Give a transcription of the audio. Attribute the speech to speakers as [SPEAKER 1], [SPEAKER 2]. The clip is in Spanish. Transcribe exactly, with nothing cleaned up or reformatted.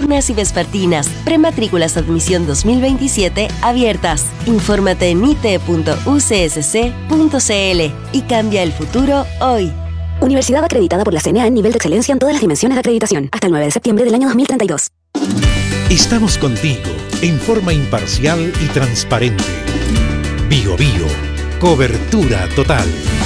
[SPEAKER 1] nocturnas y vespertinas. Prematrículas admisión dos mil veintisiete abiertas. Infórmate en i t punto u c s c punto c l y cambia el futuro hoy.
[SPEAKER 2] Universidad acreditada por la C N A en nivel de excelencia en todas las dimensiones de acreditación. Hasta el nueve de septiembre del año dos mil treinta y dos.
[SPEAKER 3] Estamos contigo en forma imparcial y transparente. Bio Bio, cobertura total.